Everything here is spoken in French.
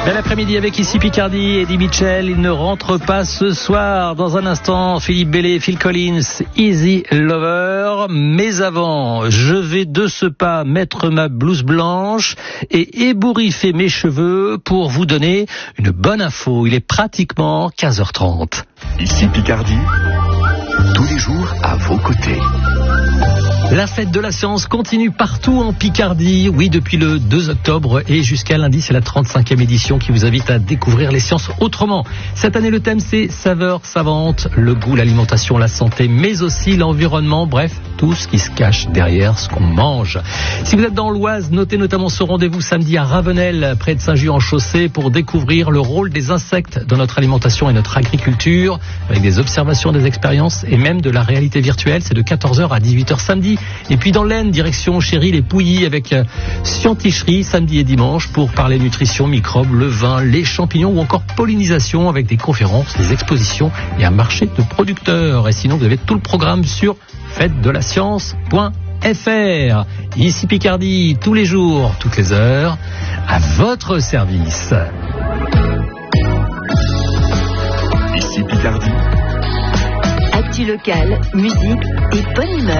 Bel après-midi avec ici Picardie, Eddie Mitchell, il ne rentre pas ce soir. Dans un instant, Philippe Bellé, Phil Collins, Easy Lover. Mais avant, je vais de ce pas mettre ma blouse blanche et ébouriffer mes cheveux pour vous donner une bonne info. Il est pratiquement 15h30. Ici Picardie, tous les jours à vos côtés. La fête de la science continue partout en Picardie. Oui, depuis le 2 octobre et jusqu'à lundi, c'est la 35e édition qui vous invite à découvrir les sciences autrement. Cette année, le thème, c'est saveurs savantes, le goût, l'alimentation, la santé, mais aussi l'environnement. Bref, tout ce qui se cache derrière ce qu'on mange. Si vous êtes dans l'Oise, notez notamment ce rendez-vous samedi à Ravenel, près de Saint-Just-en-Chaussée, pour découvrir le rôle des insectes dans notre alimentation et notre agriculture, avec des observations, des expériences et même de la réalité virtuelle. C'est de 14h à 18h samedi. Et puis dans l'Aisne, direction Chéry-les-Pouilly avec scienticherie samedi et dimanche pour parler nutrition, microbes, le vin, les champignons ou encore pollinisation avec des conférences, des expositions et un marché de producteurs. Et sinon, vous avez tout le programme sur fêtedelascience.fr. Ici Picardie, tous les jours, toutes les heures, à votre service. Ici Picardie. Actu local, musique et bonne humeur.